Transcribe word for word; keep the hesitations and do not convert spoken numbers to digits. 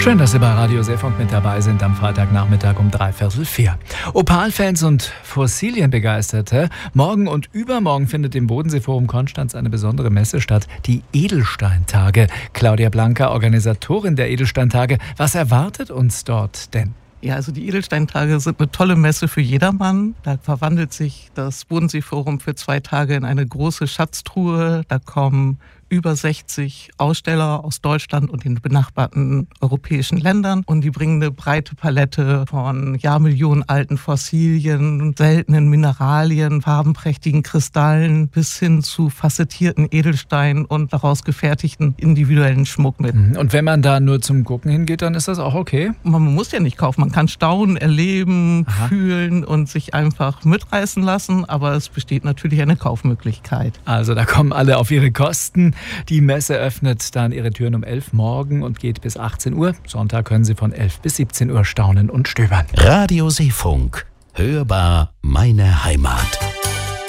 Schön, dass Sie bei Radio Seefunk mit dabei sind am Freitagnachmittag um dreiviertel vier. Opalfans und Fossilienbegeisterte. Morgen und übermorgen findet im Bodenseeforum Konstanz eine besondere Messe statt, die Edelsteintage. Claudia Blanca, Organisatorin der Edelsteintage. Was erwartet uns dort denn? Ja, also die Edelsteintage sind eine tolle Messe für jedermann. Da verwandelt sich das Bodenseeforum für zwei Tage in eine große Schatztruhe. Da kommen über sechzig Aussteller aus Deutschland und den benachbarten europäischen Ländern. Und die bringen eine breite Palette von jahrmillionenalten Fossilien, seltenen Mineralien, farbenprächtigen Kristallen bis hin zu facettierten Edelsteinen und daraus gefertigten individuellen Schmuck mit. Und wenn man da nur zum Gucken hingeht, dann ist das auch okay? Man muss ja nicht kaufen. Man kann staunen, erleben, Aha. fühlen und sich einfach mitreißen lassen. Aber es besteht natürlich eine Kaufmöglichkeit. Also da kommen alle auf ihre Kosten. Die Messe öffnet dann ihre Türen um elf morgen und geht bis achtzehn Uhr. Sonntag können Sie von elf bis siebzehn Uhr staunen und stöbern. Radio Seefunk. Hörbar meine Heimat.